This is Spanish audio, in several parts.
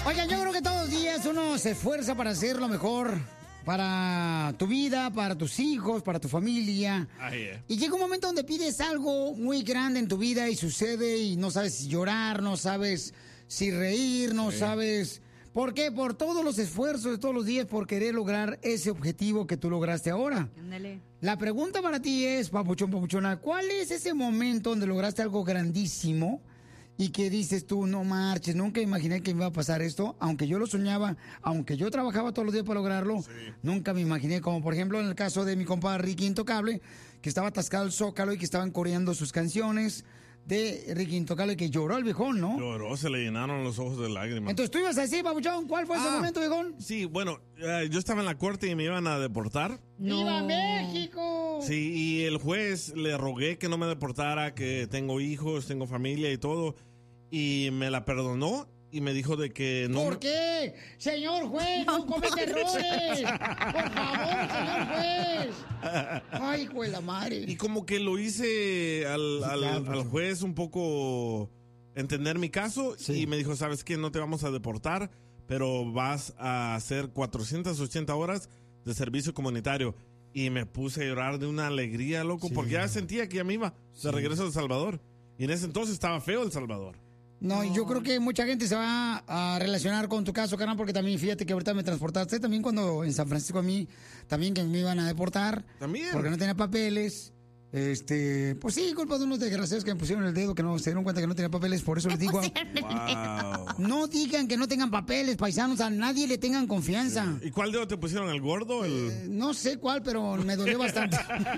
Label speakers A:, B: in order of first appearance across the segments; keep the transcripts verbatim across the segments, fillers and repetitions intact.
A: Oigan, yo creo que todos los días uno se esfuerza para hacer lo mejor para tu vida, para tus hijos, para tu familia.
B: Ah, yeah.
A: Y llega un momento donde pides algo muy grande en tu vida y sucede y no sabes si llorar, no sabes si reír, no
B: Sí.
A: sabes... ¿Por qué? Por todos los esfuerzos de todos los días por querer lograr ese objetivo que tú lograste ahora.
C: Ándale.
A: La pregunta para ti es, papuchón, papuchona, ¿cuál es ese momento donde lograste algo grandísimo y que dices tú, no marches, nunca imaginé que me iba a pasar esto, aunque yo lo soñaba, aunque yo trabajaba todos los días para lograrlo,
B: Sí.
A: nunca me imaginé, como por ejemplo en el caso de mi compa Ricky Intocable, que estaba atascado el Zócalo y que estaban coreando sus canciones de Ricky Intocable, que lloró el viejón, ¿no?
B: Lloró, se le llenaron los ojos de lágrimas.
A: Entonces tú ibas a decir, papuchón, ¿cuál fue ese
B: Ah,
A: momento, viejón?
B: Sí, bueno, eh, yo estaba en la corte y me iban a deportar.
A: ¡Viva México!
B: Sí, y el juez le rogué que no me deportara, que tengo hijos, tengo familia y todo. Y me la perdonó y me dijo de que no.
A: ¿Por qué? Señor juez, no comete errores. Por favor, señor juez. Ay, hijo de la madre.
B: Y como que lo hice al,
A: Sí,
B: al-
A: claro,
B: al juez un poco entender mi caso.
A: Sí.
B: Y me dijo, ¿sabes qué? No te vamos a deportar, pero vas a hacer cuatrocientas ochenta horas de servicio comunitario. Y me puse a llorar de una alegría, loco,
A: Sí.
B: porque ya sentía que ya me iba de regreso a El Salvador. Y en ese entonces estaba feo El Salvador.
A: No, yo creo que mucha gente se va a relacionar con tu caso, carnal, porque también fíjate que ahorita me transportaste también cuando en San Francisco a mí, también que me iban a deportar.
B: También.
A: Porque no tenía papeles. Este, pues sí, culpa de unos desgraciados que me pusieron el dedo, que no se dieron cuenta que no tenía papeles, por eso les digo,
B: Wow.
A: no digan que no tengan papeles, paisanos, a nadie le tengan confianza.
B: ¿Y cuál dedo te pusieron? ¿El gordo? El...
A: Eh, no sé cuál, pero me dolió bastante.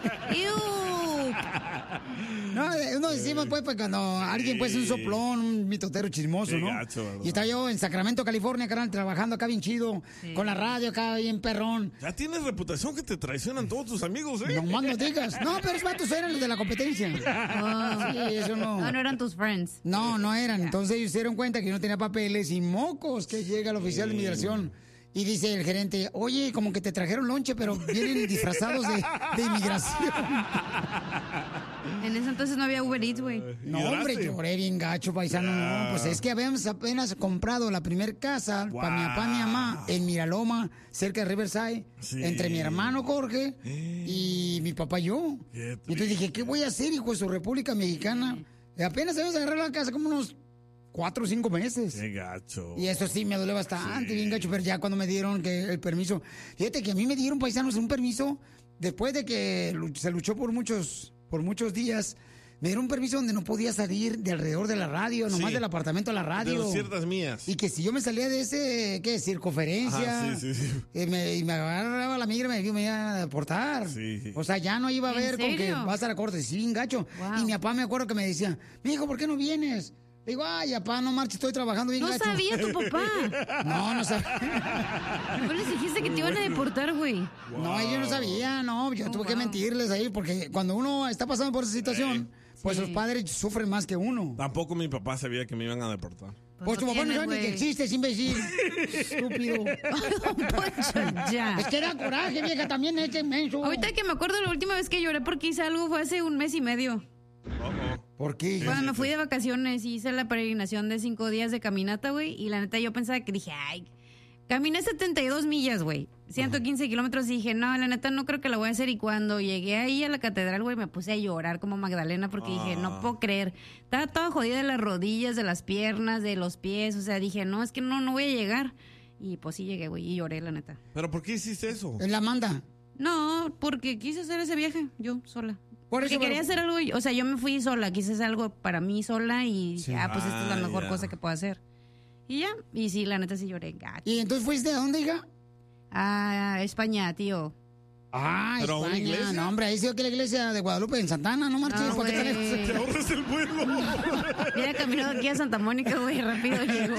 C: ¡Ew!
A: No, eh, uno decimos, pues, pues, cuando alguien, pues, un soplón, un mitotero chismoso,
B: Qué
A: ¿no?
B: gacho, ¿verdad?
A: Y estaba yo en Sacramento, California, carnal, trabajando acá bien chido,
C: Sí.
A: con la radio acá bien perrón.
B: Ya tienes reputación que te traicionan todos tus amigos, ¿eh?
A: No más no digas. No, pero esos vatos eran los de la competencia.
C: Oh.
A: Sí, eso no.
C: No, no eran tus friends.
A: No, no eran. Entonces ellos se dieron cuenta que yo no tenía papeles y mocos que llega el oficial de inmigración. Y dice el gerente, oye, como que te trajeron lonche, pero vienen disfrazados de, de inmigración.
C: En ese entonces no había Uber Eats, güey.
A: No,
B: ¿Lloraste?
A: hombre, lloré bien gacho, paisano.
B: Ya.
A: No, pues es que habíamos apenas comprado la primer casa
B: Wow.
A: para mi papá y mi mamá en Miraloma, cerca de Riverside,
B: Sí.
A: entre mi hermano Jorge y mi papá y yo.
B: Qué
A: Y entonces dije, ¿qué voy a hacer, hijo de su República Mexicana? Y apenas habíamos agarrado la casa como unos cuatro o cinco meses.
B: Qué gacho.
A: Y eso sí me duele bastante,
B: Sí.
A: bien gacho, pero ya cuando me dieron que el permiso, fíjate que a mí me dieron, paisanos, un permiso después de que lu- se luchó por muchos, por muchos días, me dieron un permiso donde no podía salir de alrededor de la radio, nomás
B: Sí.
A: del apartamento a la
B: De
A: radio.
B: los ciertas mías.
A: Y que si yo me salía de ese, ¿qué? Circunferencia.
B: Ajá, sí, sí, sí.
A: eh, me, y me agarraba la migra, me, me iba a deportar.
B: Sí.
A: O sea, ya no iba a
C: ¿En
A: ver con que
C: serio?
A: vas a la corte. Sí, bien gacho.
C: Wow.
A: Y mi papá me acuerdo que me decía, mijo, ¿por qué no vienes? Le digo, ay, papá, no marches, estoy trabajando bien
C: No
A: gacho.
C: sabía tu papá.
A: No, no sabía.
C: ¿Por les dijiste que te iban a deportar, güey?
A: No, ellos no sabían, no, yo
C: Oh,
A: tuve que
C: wow.
A: mentirles ahí, porque cuando uno está pasando por esa situación, pues
C: Sí.
A: los padres sufren más que uno.
B: Tampoco mi papá sabía que me iban a deportar.
A: Pues tu papá no
C: tienes,
A: sabe ni que
C: güey.
A: existes, imbécil. Estúpido.
C: Don Poncho, ya.
A: Es que da coraje, vieja, también este menso.
C: Ahorita que me acuerdo, la última vez que lloré porque hice algo fue hace un mes y medio.
A: ¿Por qué?
C: Cuando me fui de vacaciones y hice la peregrinación de cinco días de caminata, güey. Y la neta yo pensaba que dije, ay, caminé setenta y dos millas, güey. ciento quince kilómetros y dije, no, la neta no creo que la voy a hacer. Y cuando llegué ahí a la catedral, güey, me puse a llorar como Magdalena porque dije, no puedo creer. Estaba toda jodida de las rodillas, de las piernas, de los pies. O sea, dije, no, es que no, no voy a llegar. Y pues sí llegué, güey, y lloré, la neta.
B: ¿Pero por qué hiciste eso?
A: En la manda.
C: No, porque quise hacer ese viaje yo sola.
A: Por
C: Porque
A: eso,
C: quería
A: pero-
C: hacer algo, o sea, yo me fui sola, quise hacer algo para mí sola y
A: Sí.
C: ya, pues esta es la
B: Ah,
C: mejor
B: ya.
C: cosa que puedo hacer. Y ya, y sí, la neta sí lloré, gacho.
A: ¿Y entonces fuiste a dónde, hija?
C: A España, tío.
A: Ah,
B: ¿Pero a una
A: España.
B: iglesia?
A: No, hombre, ahí sí que la iglesia de Guadalupe en Santana, no marches.
C: No,
A: ¿para qué tan
C: güey.
A: lejos?
B: Te ahorras el vuelo.
C: Hubiera caminado aquí a Santa Mónica, güey, rápido llego.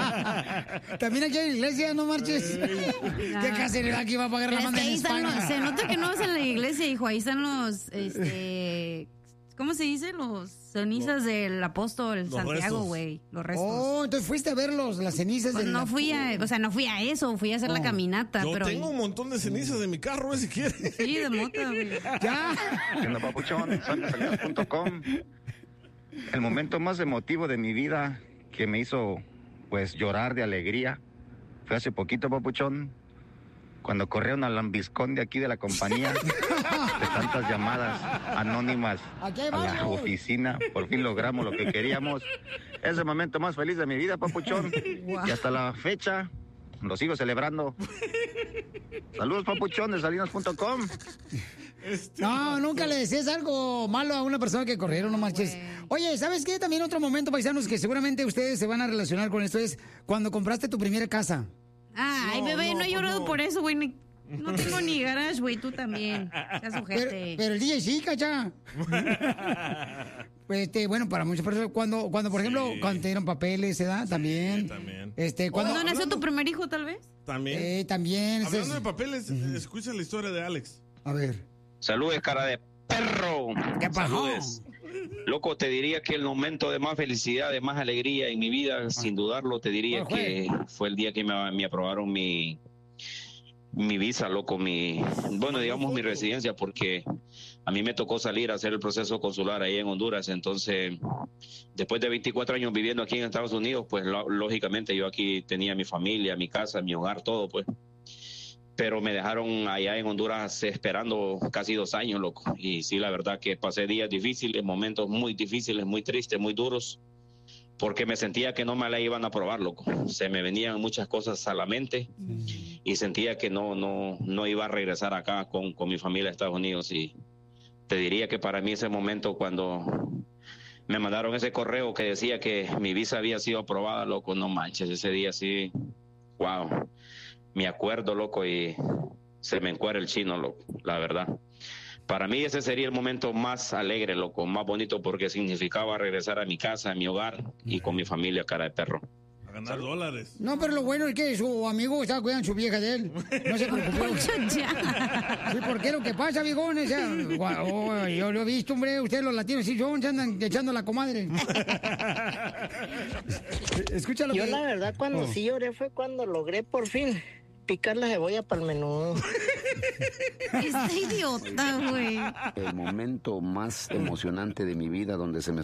A: También aquí hay iglesia, no marches. ¿Qué casa aquí va a pagar la
C: Pero es
A: manda
C: que
A: en
C: ahí están
A: España?
C: los- se nota que no vas en la iglesia, hijo, ahí están los, este, ¿cómo se dice? Los cenizas del apóstol
B: los
C: Santiago,
B: restos.
C: güey, los restos.
A: Oh, entonces fuiste a verlos, las cenizas
C: Pues
A: del...
C: no fui a, o sea, no fui a eso, fui a hacer la
A: Oh.
C: caminata,
B: Yo
C: pero...
B: tengo un montón de cenizas en mi carro, si quieres.
C: Sí, de mota, güey.
A: Ya.
D: Siendo papuchón, soy Salinas punto com. El momento más emotivo de mi vida que me hizo pues llorar de alegría fue hace poquito, papuchón, cuando corrieron al lambiscón de aquí de la compañía, de tantas llamadas anónimas a la oficina. Por fin logramos lo que queríamos. Es el momento más feliz de mi vida, papuchón. Wow. Y hasta la fecha lo sigo celebrando. Saludos, papuchón, de salinas punto com.
A: No, nunca le desees algo malo a una persona que corrieron, no marches. Oye, ¿sabes qué? También otro momento, paisanos, que seguramente ustedes se van a relacionar con esto es cuando compraste tu primera casa.
C: Ay, no, bebé, no, no he llorado no. por eso, güey. Ni, no tengo ni garage, güey, tú también.
A: Pero, pero el D J sí, cacha. Este, bueno, para muchas personas, cuando, cuando por sí. ejemplo, cuando te dieron papeles, ¿se da? También.
B: Sí, también.
A: Este, cuando
C: ¿Cuándo nació tu primer hijo, tal vez?
B: También.
A: Eh, también.
B: Hablando de papeles, uh-huh. escucha la historia de Alex.
A: A ver.
E: Saludes, cara de perro.
A: ¿Qué pasó?
E: Saludes. Loco, te diría que el momento de más felicidad, de más alegría en mi vida, ah. sin dudarlo, te diría fue? que fue el día que me, me aprobaron mi, mi visa, loco, mi, bueno, digamos mi residencia, porque a mí me tocó salir a hacer el proceso consular ahí en Honduras. Entonces, después de veinticuatro años viviendo aquí en Estados Unidos, pues lo, lógicamente yo aquí tenía mi familia, mi casa, mi hogar, todo, pues. Pero me dejaron allá en Honduras esperando casi dos años, loco. Y sí, la verdad que pasé días difíciles, momentos muy difíciles, muy tristes, muy duros, porque me sentía que no me la iban a aprobar, loco. Se me venían muchas cosas a la mente sí. y sentía que no, no, no iba a regresar acá con, con mi familia a Estados Unidos. Y te diría que para mí ese momento cuando me mandaron ese correo que decía que mi visa había sido aprobada, loco, no manches, ese día sí, wow. Me acuerdo, loco, y se me encuera el chino, loco, la verdad. Para mí ese sería el momento más alegre, loco, más bonito, porque significaba regresar a mi casa, a mi hogar y con mi familia, cara de perro.
B: A ganar dólares.
A: No, pero lo bueno es que su amigo estaba cuidando a su vieja de él. No se preocupó. Sí, porque lo que pasa, viejón, o sea, oh, yo lo he visto, hombre, ustedes los latinos sí son, se andan echando la comadre. Escúchalo.
F: Yo
A: que...
F: la verdad cuando oh. sí lloré fue cuando logré por fin picar la cebolla para el menudo.
C: Este idiota, güey.
G: El momento más emocionante de mi vida donde se me